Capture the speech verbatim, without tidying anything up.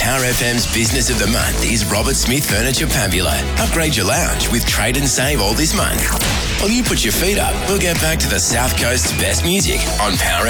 Power F M's Business of the Month is Robert Smith Furniture Fabula. Upgrade your lounge with trade and save all this month. While you put your feet up, we'll get back to the South Coast's best music on Power